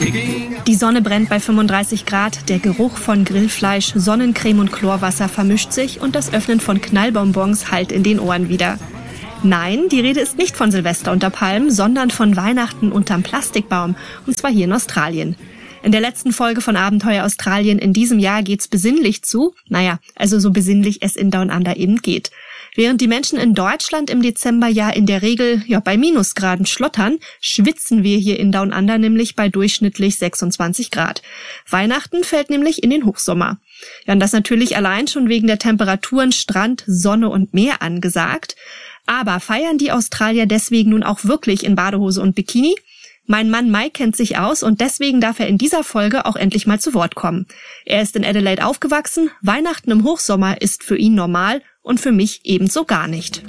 Die Sonne brennt bei 35 Grad, der Geruch von Grillfleisch, Sonnencreme und Chlorwasser vermischt sich und das Öffnen von Knallbonbons hallt in den Ohren wieder. Nein, die Rede ist nicht von Silvester unter Palmen, sondern von Weihnachten unterm Plastikbaum, und zwar hier in Australien. In der letzten Folge von Abenteuer Australien in diesem Jahr geht's besinnlich zu. Naja, also so besinnlich es in Down Under eben geht. Während die Menschen in Deutschland im Dezember ja in der Regel bei Minusgraden schlottern, schwitzen wir hier in Down Under nämlich bei durchschnittlich 26 Grad. Weihnachten fällt nämlich in den Hochsommer. Ja, und das natürlich allein schon wegen der Temperaturen, Strand, Sonne und Meer angesagt. Aber feiern die Australier deswegen nun auch wirklich in Badehose und Bikini? Mein Mann Mike kennt sich aus und deswegen darf er in dieser Folge auch endlich mal zu Wort kommen. Er ist in Adelaide aufgewachsen, Weihnachten im Hochsommer ist für ihn normal und für mich ebenso gar nicht.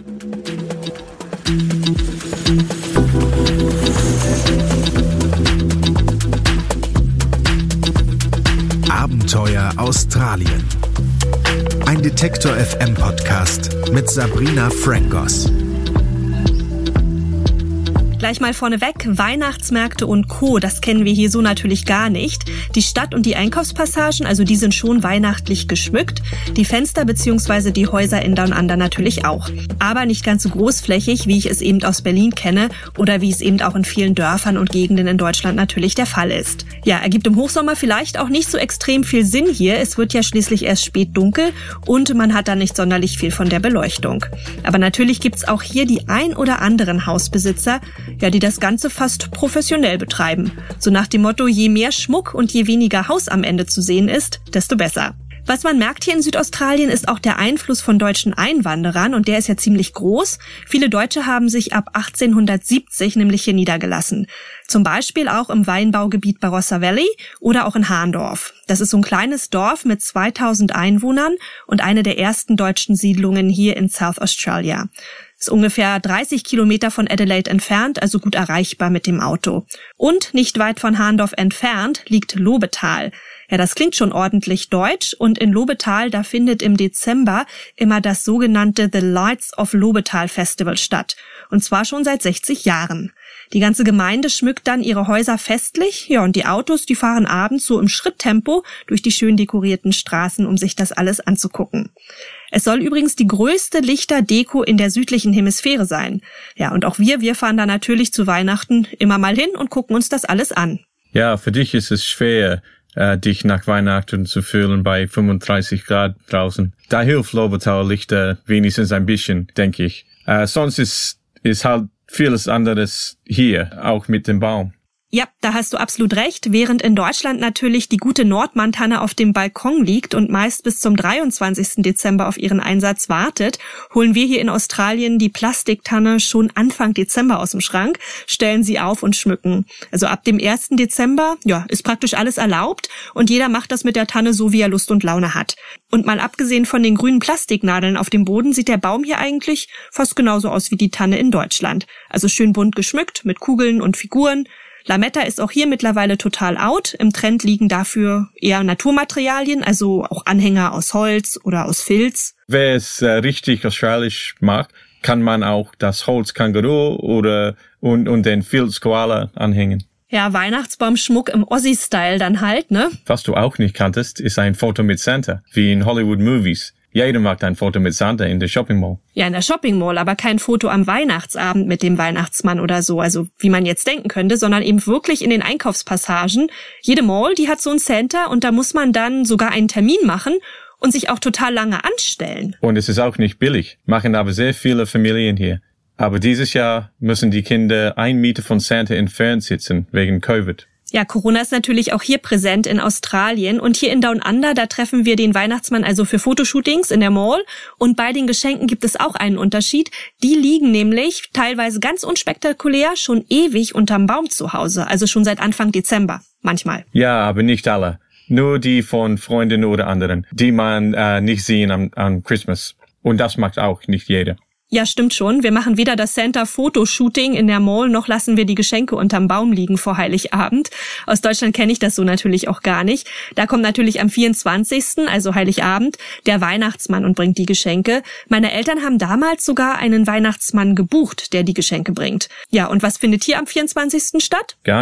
Abenteuer Australien. Ein Detektor FM Podcast mit Sabrina Frankos. Gleich mal vorneweg, Weihnachtsmärkte und Co., das kennen wir hier so natürlich gar nicht. Die Stadt- und die Einkaufspassagen, also die sind schon weihnachtlich geschmückt. Die Fenster bzw. die Häuser in Down Under natürlich auch. Aber nicht ganz so großflächig, wie ich es eben aus Berlin kenne oder wie es eben auch in vielen Dörfern und Gegenden in Deutschland natürlich der Fall ist. Ja, ergibt im Hochsommer vielleicht auch nicht so extrem viel Sinn hier. Es wird ja schließlich erst spät dunkel und man hat dann nicht sonderlich viel von der Beleuchtung. Aber natürlich gibt's auch hier die ein oder anderen Hausbesitzer, die das Ganze fast professionell betreiben. So nach dem Motto, je mehr Schmuck und je weniger Haus am Ende zu sehen ist, desto besser. Was man merkt hier in Südaustralien ist auch der Einfluss von deutschen Einwanderern und der ist ja ziemlich groß. Viele Deutsche haben sich ab 1870 nämlich hier niedergelassen. Zum Beispiel auch im Weinbaugebiet Barossa Valley oder auch in Hahndorf. Das ist so ein kleines Dorf mit 2000 Einwohnern und eine der ersten deutschen Siedlungen hier in South Australia. Ist ungefähr 30 Kilometer von Adelaide entfernt, also gut erreichbar mit dem Auto. Und nicht weit von Hahndorf entfernt liegt Lobetal. Ja, das klingt schon ordentlich deutsch und in Lobetal, da findet im Dezember immer das sogenannte The Lights of Lobetal Festival statt. Und zwar schon seit 60 Jahren. Die ganze Gemeinde schmückt dann ihre Häuser festlich, und die Autos, die fahren abends so im Schritttempo durch die schön dekorierten Straßen, um sich das alles anzugucken. Es soll übrigens die größte Lichterdeko in der südlichen Hemisphäre sein. Ja, und auch wir fahren da natürlich zu Weihnachten immer mal hin und gucken uns das alles an. Ja, für dich ist es schwer, dich nach Weihnachten zu fühlen bei 35 Grad draußen. Da hilft Lobetal Lichter wenigstens ein bisschen, denke ich. Sonst ist halt vieles anderes hier, auch mit dem Baum. Ja, da hast du absolut recht. Während in Deutschland natürlich die gute Nordmantanne auf dem Balkon liegt und meist bis zum 23. Dezember auf ihren Einsatz wartet, holen wir hier in Australien die Plastiktanne schon Anfang Dezember aus dem Schrank, stellen sie auf und schmücken. Also ab dem 1. Dezember, ist praktisch alles erlaubt und jeder macht das mit der Tanne so, wie er Lust und Laune hat. Und mal abgesehen von den grünen Plastiknadeln auf dem Boden sieht der Baum hier eigentlich fast genauso aus wie die Tanne in Deutschland. Also schön bunt geschmückt mit Kugeln und Figuren. Lametta ist auch hier mittlerweile total out. Im Trend liegen dafür eher Naturmaterialien, also auch Anhänger aus Holz oder aus Filz. Wer es richtig australisch mag, kann man auch das Holzkänguru und den Filzkoala anhängen. Ja, Weihnachtsbaumschmuck im Aussie-Style dann halt, ne? Was du auch nicht kanntest, ist ein Foto mit Santa, wie in Hollywood-Movies. Jeder macht ein Foto mit Santa in der Shopping Mall. Ja, in der Shopping Mall, aber kein Foto am Weihnachtsabend mit dem Weihnachtsmann oder so, also wie man jetzt denken könnte, sondern eben wirklich in den Einkaufspassagen. Jede Mall, die hat so ein Santa und da muss man dann sogar einen Termin machen und sich auch total lange anstellen. Und es ist auch nicht billig, machen aber sehr viele Familien hier. Aber dieses Jahr müssen die Kinder 1 Meter von Santa entfernt sitzen, wegen Covid. Ja, Corona ist natürlich auch hier präsent in Australien und hier in Down Under, da treffen wir den Weihnachtsmann also für Fotoshootings in der Mall und bei den Geschenken gibt es auch einen Unterschied. Die liegen nämlich teilweise ganz unspektakulär schon ewig unterm Baum zu Hause, also schon seit Anfang Dezember, manchmal. Ja, aber nicht alle. Nur die von Freunden oder anderen, die man nicht sehen am Christmas. Und das macht auch nicht jeder. Ja, stimmt schon. Wir machen weder das Santa-Fotoshooting in der Mall, noch lassen wir die Geschenke unterm Baum liegen vor Heiligabend. Aus Deutschland kenne ich das so natürlich auch gar nicht. Da kommt natürlich am 24., also Heiligabend, der Weihnachtsmann und bringt die Geschenke. Meine Eltern haben damals sogar einen Weihnachtsmann gebucht, der die Geschenke bringt. Ja, und was findet hier am 24. statt? Gar nichts.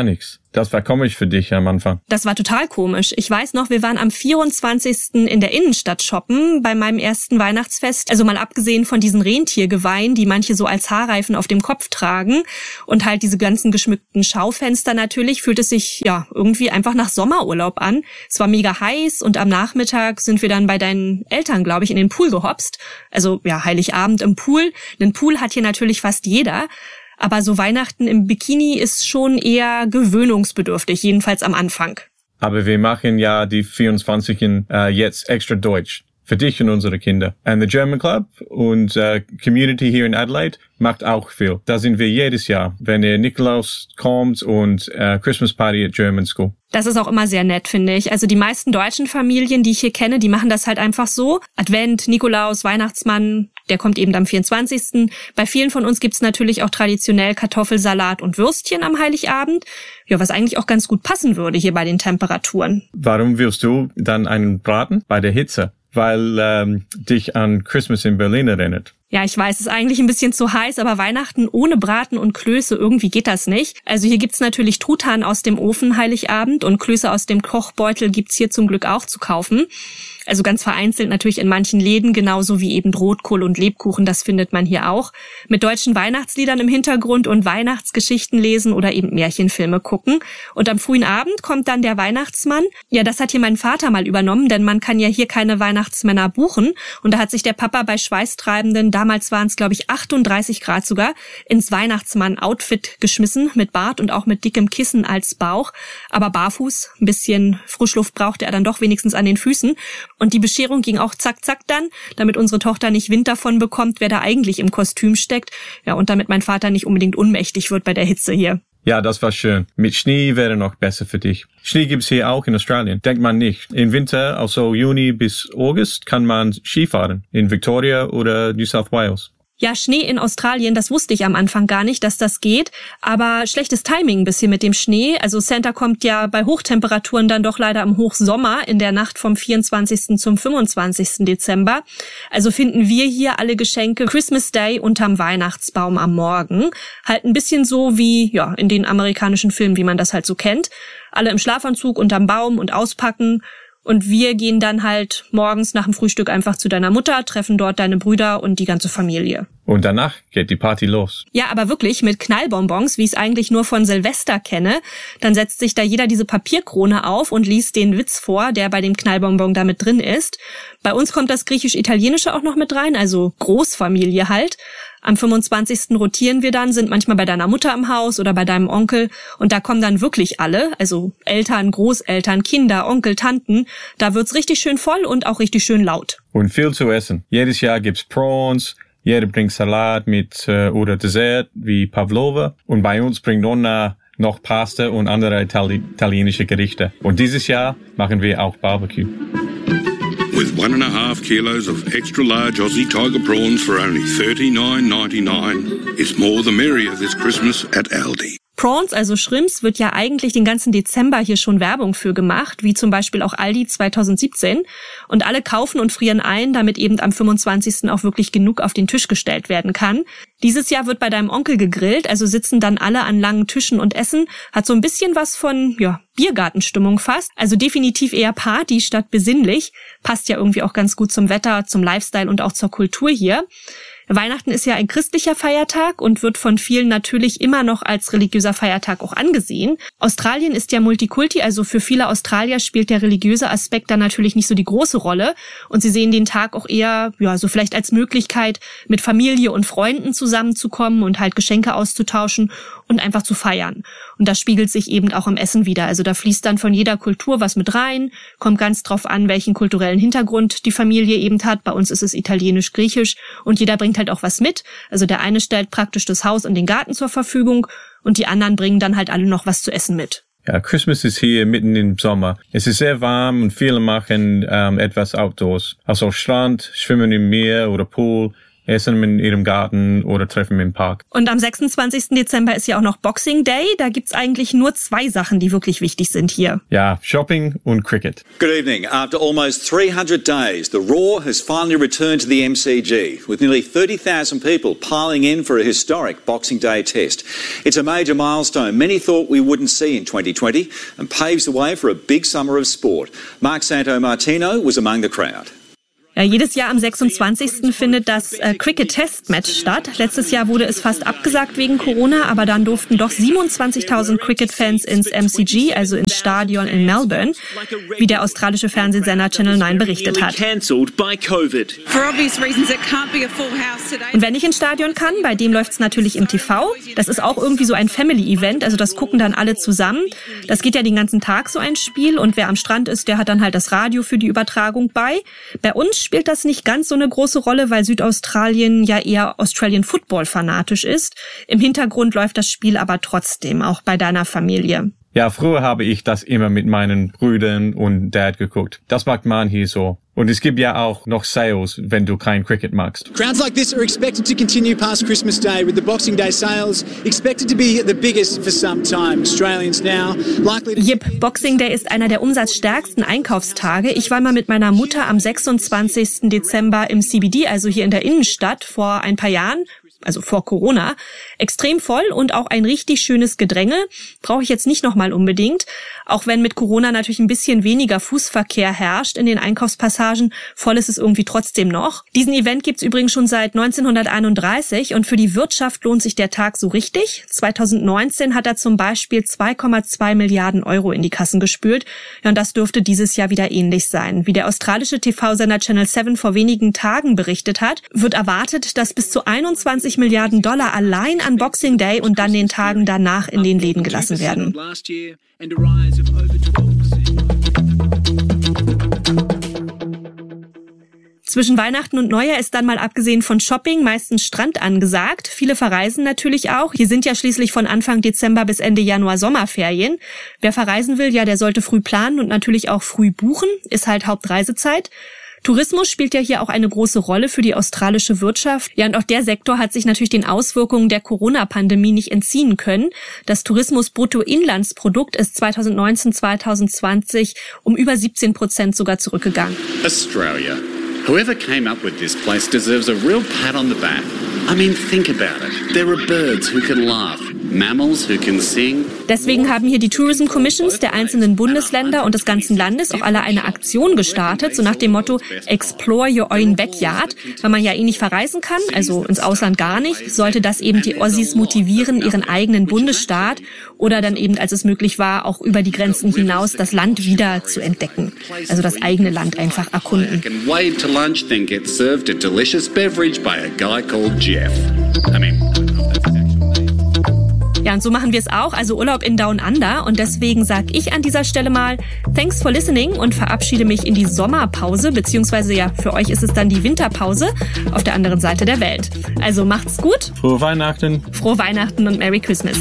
Das war komisch für dich am Anfang. Das war total komisch. Ich weiß noch, wir waren am 24. in der Innenstadt shoppen bei meinem ersten Weihnachtsfest. Also mal abgesehen von diesen Rentiergeweihen, die manche so als Haarreifen auf dem Kopf tragen und halt diese ganzen geschmückten Schaufenster natürlich, fühlt es sich ja irgendwie einfach nach Sommerurlaub an. Es war mega heiß und am Nachmittag sind wir dann bei deinen Eltern, glaube ich, in den Pool gehopst. Also ja, Heiligabend im Pool. Einen Pool hat hier natürlich fast jeder. Aber so Weihnachten im Bikini ist schon eher gewöhnungsbedürftig, jedenfalls am Anfang. Aber wir machen ja die 24 jetzt extra deutsch. Für dich und unsere Kinder. And the German Club und Community hier in Adelaide macht auch viel. Da sind wir jedes Jahr, wenn der Nikolaus kommt und Christmas Party at German School. Das ist auch immer sehr nett, finde ich. Also die meisten deutschen Familien, die ich hier kenne, die machen das halt einfach so. Advent, Nikolaus, Weihnachtsmann, der kommt eben am 24. Bei vielen von uns gibt's natürlich auch traditionell Kartoffelsalat und Würstchen am Heiligabend. Ja, was eigentlich auch ganz gut passen würde hier bei den Temperaturen. Warum willst du dann einen Braten? Bei der Hitze. Weil dich an Christmas in Berlin erinnert. Ja, ich weiß, es ist eigentlich ein bisschen zu heiß, aber Weihnachten ohne Braten und Klöße, irgendwie geht das nicht. Also hier gibt's natürlich Truthahn aus dem Ofen Heiligabend und Klöße aus dem Kochbeutel gibt's hier zum Glück auch zu kaufen. Also ganz vereinzelt natürlich in manchen Läden, genauso wie eben Rotkohl und Lebkuchen, das findet man hier auch. Mit deutschen Weihnachtsliedern im Hintergrund und Weihnachtsgeschichten lesen oder eben Märchenfilme gucken. Und am frühen Abend kommt dann der Weihnachtsmann. Ja, das hat hier mein Vater mal übernommen, denn man kann ja hier keine Weihnachtsmänner buchen. Und da hat sich der Papa bei Schweißtreibenden, damals waren es glaube ich 38 Grad sogar, ins Weihnachtsmann-Outfit geschmissen, mit Bart und auch mit dickem Kissen als Bauch. Aber barfuß, ein bisschen Frischluft brauchte er dann doch wenigstens an den Füßen. Und die Bescherung ging auch zack, zack dann, damit unsere Tochter nicht Wind davon bekommt, wer da eigentlich im Kostüm steckt. Ja, und damit mein Vater nicht unbedingt ohnmächtig wird bei der Hitze hier. Ja, das war schön. Mit Schnee wäre noch besser für dich. Schnee gibt's hier auch in Australien. Denkt man nicht. Im Winter, also Juni bis August, kann man Skifahren. In Victoria oder New South Wales. Ja, Schnee in Australien, das wusste ich am Anfang gar nicht, dass das geht. Aber schlechtes Timing ein bisschen mit dem Schnee. Also Santa kommt ja bei Hochtemperaturen dann doch leider im Hochsommer in der Nacht vom 24. zum 25. Dezember. Also finden wir hier alle Geschenke Christmas Day unterm Weihnachtsbaum am Morgen. Halt ein bisschen so wie ja in den amerikanischen Filmen, wie man das halt so kennt. Alle im Schlafanzug unterm Baum und auspacken. Und wir gehen dann halt morgens nach dem Frühstück einfach zu deiner Mutter, treffen dort deine Brüder und die ganze Familie. Und danach geht die Party los. Ja, aber wirklich mit Knallbonbons, wie ich es eigentlich nur von Silvester kenne. Dann setzt sich da jeder diese Papierkrone auf und liest den Witz vor, der bei dem Knallbonbon da mit drin ist. Bei uns kommt das Griechisch-Italienische auch noch mit rein, also Großfamilie halt. Am 25. rotieren wir dann, sind manchmal bei deiner Mutter im Haus oder bei deinem Onkel und da kommen dann wirklich alle, also Eltern, Großeltern, Kinder, Onkel, Tanten. Da wird's richtig schön voll und auch richtig schön laut. Und viel zu essen. Jedes Jahr gibt's Prawns, jeder bringt Salat mit oder Dessert wie Pavlova und bei uns bringt Nonna noch Pasta und andere italienische Gerichte. Und dieses Jahr machen wir auch Barbecue. With 1.5 kilos of extra large Aussie tiger prawns for only $39.99. It's more the merrier this Christmas at Aldi. Prawns, also Shrimps, wird ja eigentlich den ganzen Dezember hier schon Werbung für gemacht, wie zum Beispiel auch Aldi 2017. Und alle kaufen und frieren ein, damit eben am 25. auch wirklich genug auf den Tisch gestellt werden kann. Dieses Jahr wird bei deinem Onkel gegrillt, also sitzen dann alle an langen Tischen und essen. Hat so ein bisschen was von, ja, Biergartenstimmung fast. Also definitiv eher Party statt besinnlich. Passt ja irgendwie auch ganz gut zum Wetter, zum Lifestyle und auch zur Kultur hier. Weihnachten ist ja ein christlicher Feiertag und wird von vielen natürlich immer noch als religiöser Feiertag auch angesehen. Australien ist ja Multikulti, also für viele Australier spielt der religiöse Aspekt da natürlich nicht so die große Rolle. Und sie sehen den Tag auch eher, ja, so vielleicht als Möglichkeit, mit Familie und Freunden zusammenzukommen und halt Geschenke auszutauschen und einfach zu feiern. Und das spiegelt sich eben auch im Essen wieder. Also da fließt dann von jeder Kultur was mit rein, kommt ganz drauf an, welchen kulturellen Hintergrund die Familie eben hat. Bei uns ist es italienisch, griechisch und jeder bringt halt auch was mit. Also der eine stellt praktisch das Haus und den Garten zur Verfügung und die anderen bringen dann halt alle noch was zu essen mit. Ja, Christmas ist hier mitten im Sommer. Es ist sehr warm und viele machen etwas outdoors. Also Strand, Schwimmen im Meer oder Pool, essen in ihrem Garten oder treffen im Park. Und am 26. Dezember ist ja auch noch Boxing Day. Da gibt's eigentlich nur 2 Sachen, die wirklich wichtig sind hier. Ja, Shopping und Cricket. Good evening. After almost 300 days, the Roar has finally returned to the MCG, with nearly 30,000 people piling in for a historic Boxing Day test. It's a major milestone many thought we wouldn't see in 2020 and paves the way for a big summer of sport. Mark Santomartino was among the crowd. Ja, jedes Jahr am 26. findet das Cricket-Test-Match statt. Letztes Jahr wurde es fast abgesagt wegen Corona, aber dann durften doch 27.000 Cricket-Fans ins MCG, also ins Stadion in Melbourne, wie der australische Fernsehsender Channel 9 berichtet hat. Und wenn ich ins Stadion kann, bei dem läuft's natürlich im TV. Das ist auch irgendwie so ein Family-Event, also das gucken dann alle zusammen. Das geht ja den ganzen Tag, so ein Spiel, und wer am Strand ist, der hat dann halt das Radio für die Übertragung bei. Bei uns spielt das nicht ganz so eine große Rolle, weil Südaustralien ja eher Australian Football fanatisch ist. Im Hintergrund läuft das Spiel aber trotzdem, auch bei deiner Familie. Ja, früher habe ich das immer mit meinen Brüdern und Dad geguckt. Das macht man hier so. Und es gibt ja auch noch Sales, wenn du kein Cricket magst. Crowds like this are expected to continue past Christmas Day, with the Boxing Day sales expected to be the biggest for some time. Australians now likely to... Jip, Boxing Day ist einer der umsatzstärksten Einkaufstage. Ich war mal mit meiner Mutter am 26. Dezember im CBD, also hier in der Innenstadt, vor ein paar Jahren. Also vor Corona, extrem voll und auch ein richtig schönes Gedränge. Brauche ich jetzt nicht nochmal unbedingt. Auch wenn mit Corona natürlich ein bisschen weniger Fußverkehr herrscht in den Einkaufspassagen, voll ist es irgendwie trotzdem noch. Diesen Event gibt's übrigens schon seit 1931 und für die Wirtschaft lohnt sich der Tag so richtig. 2019 hat er zum Beispiel 2,2 Milliarden Euro in die Kassen gespült. Ja, und das dürfte dieses Jahr wieder ähnlich sein. Wie der australische TV-Sender Channel 7 vor wenigen Tagen berichtet hat, wird erwartet, dass bis zu 21 Milliarden Dollar allein an Boxing Day und dann den Tagen danach in den Läden gelassen werden. Zwischen Weihnachten und Neujahr ist dann mal abgesehen von Shopping meistens Strand angesagt. Viele verreisen natürlich auch. Hier sind ja schließlich von Anfang Dezember bis Ende Januar Sommerferien. Wer verreisen will, ja, der sollte früh planen und natürlich auch früh buchen. Ist halt Hauptreisezeit. Tourismus spielt ja hier auch eine große Rolle für die australische Wirtschaft. Ja, und auch der Sektor hat sich natürlich den Auswirkungen der Corona-Pandemie nicht entziehen können. Das Tourismus-Bruttoinlandsprodukt ist 2019-2020 um über 17% sogar zurückgegangen. Australia. Whoever came up with this place deserves a real pat on the back. I mean, think about it. There are birds who can laugh, mammals who can sing. Deswegen haben hier die Tourism Commissions der einzelnen Bundesländer und des ganzen Landes auch alle eine Aktion gestartet, so nach dem Motto Explore your own backyard. Weil man ja eh nicht verreisen kann, also ins Ausland gar nicht, sollte das eben die Aussies motivieren, ihren eigenen Bundesstaat oder dann eben, als es möglich war, auch über die Grenzen hinaus das Land wieder zu entdecken. Also das eigene Land einfach erkunden. Lunch, then get served a delicious beverage by a guy called Jeff. Ja, und so machen wir es auch, also Urlaub in Down Under. Und deswegen sage ich an dieser Stelle mal Thanks for listening und verabschiede mich in die Sommerpause, beziehungsweise ja, für euch ist es dann die Winterpause auf der anderen Seite der Welt. Also macht's gut. Frohe Weihnachten. Frohe Weihnachten und Merry Christmas.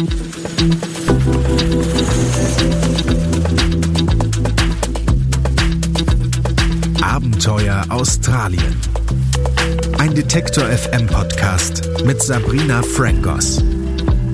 Abenteuer Australien. Ein Detektor FM Podcast mit Sabrina Frangos.